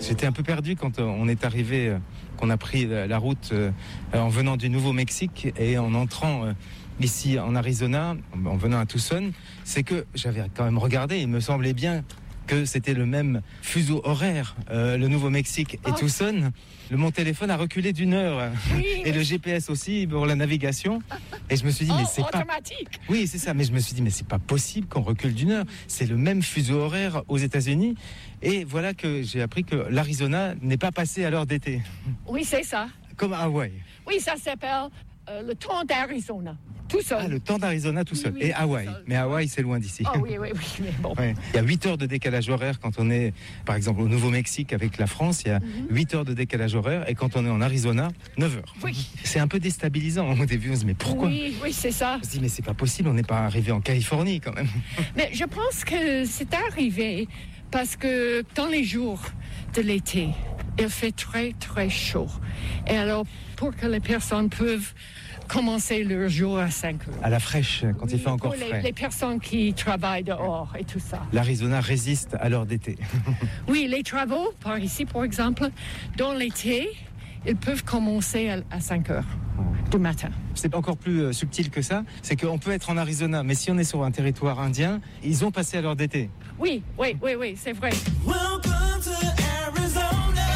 J'étais un peu perdu quand on est arrivé, qu'on a pris la route en venant du Nouveau-Mexique et en entrant ici en Arizona, en venant à Tucson. C'est que j'avais quand même regardé, il me semblait bien que c'était le même fuseau horaire, le Nouveau-Mexique et Tucson. Mon téléphone a reculé d'1 heure. Oui, et le GPS aussi pour la navigation. Et je me suis dit, mais c'est automatique. pas... Oui, c'est ça. Mais je me suis dit, mais c'est pas possible qu'on recule d'1 heure. C'est le même fuseau horaire aux États-Unis. Et voilà que j'ai appris que l'Arizona n'est pas passé à l'heure d'été. Oui, c'est ça. Comme à Hawaï. Oui, ça s'appelle le temps d'Arizona. Tout seul. Ah, le temps d'Arizona tout seul. Oui, et Hawaï. Mais Hawaï, c'est loin d'ici. Ah oui, mais bon. Ouais. Il y a 8 heures de décalage horaire quand on est, par exemple, au Nouveau-Mexique avec la France. Il y a 8 heures de décalage horaire. Et quand on est en Arizona, 9 heures. Oui. C'est un peu déstabilisant au début. On se dit, mais pourquoi? Oui, c'est ça. On se dit, mais c'est pas possible. On n'est pas arrivé en Californie quand même. Mais je pense que c'est arrivé parce que dans les jours de l'été, il fait très, très chaud. Et alors, pour que les personnes peuvent commencer leur jour à 5 heures. À la fraîche, quand il fait encore pour frais. Les personnes qui travaillent dehors et tout ça. L'Arizona résiste à l'heure d'été. Oui, les travaux, par ici, par exemple, dans l'été, ils peuvent commencer à 5 heures du matin. C'est encore plus subtil que ça. C'est qu'on peut être en Arizona, mais si on est sur un territoire indien, ils ont passé à l'heure d'été. Oui, c'est vrai. Welcome to Arizona.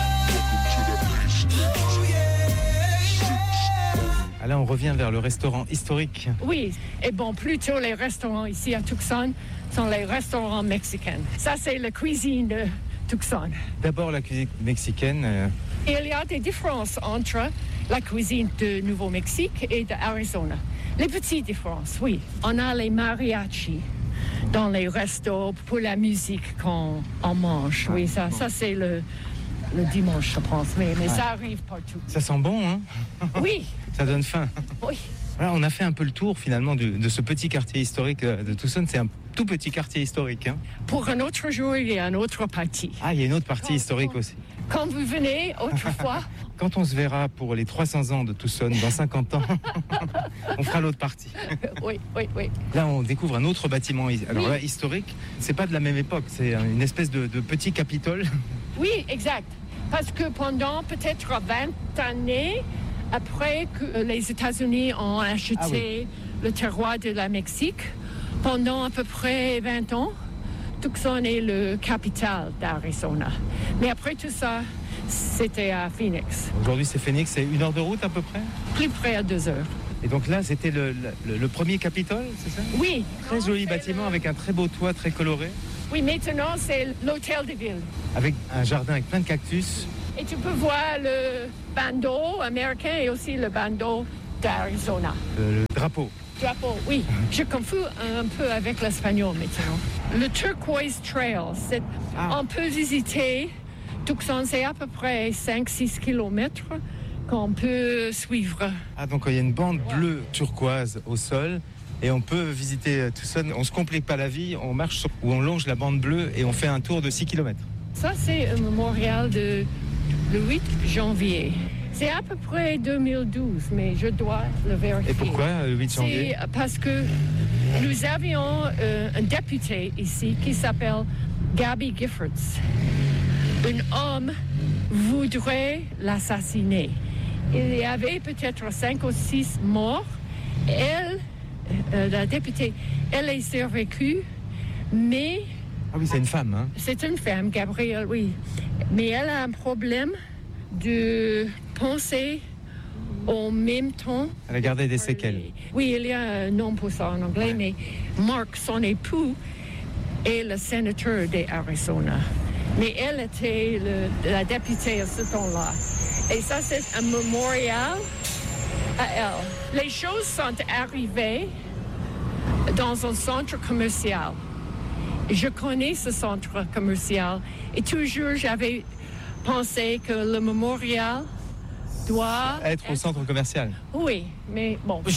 Ah, là, on revient vers le restaurant historique. Oui, et bon, plutôt les restaurants ici à Tucson sont les restaurants mexicains. Ça, c'est la cuisine de Tucson. D'abord, la cuisine mexicaine. Il y a des différences entre la cuisine de Nouveau-Mexique et d'Arizona. Les petites différences, oui. On a les mariachis dans les restos pour la musique qu'on mange. Oui, ça c'est le dimanche, je pense, mais ça arrive partout. Ça sent bon, hein? Oui. Ça donne faim. Oui. Voilà, on a fait un peu le tour finalement de ce petit quartier historique de Tucson. C'est un tout petit quartier historique. Hein. Pour un autre jour, il y a une autre partie. Ah, il y a une autre partie historique aussi. Quand vous venez autrefois. Quand on se verra pour les 300 ans de Tucson dans 50 ans, on fera l'autre partie. Oui. Là, on découvre un autre bâtiment. Alors là, historique, c'est pas de la même époque. C'est une espèce de petit Capitole. Oui, exact. Parce que pendant peut-être 20 années, après que les États-Unis ont acheté le terroir de la Mexique, pendant à peu près 20 ans, Tucson est le capital d'Arizona. Mais après tout ça, c'était à Phoenix. Aujourd'hui, c'est Phoenix, c'est 1 heure de route à peu près? Plus près à 2 heures. Et donc là, c'était le premier Capitole, c'est ça? Oui. Très joli bâtiment avec un très beau toit, très coloré. Oui, maintenant, c'est l'hôtel de ville. Avec un jardin avec plein de cactus. Et tu peux voir le bandeau américain et aussi le bandeau d'Arizona. Le drapeau. Drapeau, oui. Je confonds un peu avec l'espagnol maintenant. Le Turquoise Trail, on peut visiter Tucson, c'est à peu près 5-6 kilomètres qu'on peut suivre. Ah, donc il y a une bande bleue turquoise au sol. Et on peut visiter Tucson. On ne se complique pas la vie, on marche ou on longe la bande bleue et on fait un tour de 6 km. Ça, c'est un mémorial de le 8 janvier. C'est à peu près 2012, mais je dois le vérifier. Et pourquoi le 8 janvier? C'est parce que nous avions un député ici qui s'appelle Gabby Giffords. Un homme voudrait l'assassiner. Il y avait peut-être 5 ou 6 morts. Elle, la députée, elle est survécue, mais... Ah oui, c'est une femme, hein? C'est une femme, Gabrielle, oui. Mais elle a un problème de penser en même temps. Elle a gardé des séquelles. Oui, il y a un nom pour ça en anglais, mais Mark, son époux, est le sénateur d'Arizona. Mais elle était la députée à ce temps-là. Et ça, c'est un mémorial à elle. Les choses sont arrivées dans un centre commercial. Je connais ce centre commercial et toujours j'avais pensé que le mémorial doit être au centre commercial. Oui, mais bon,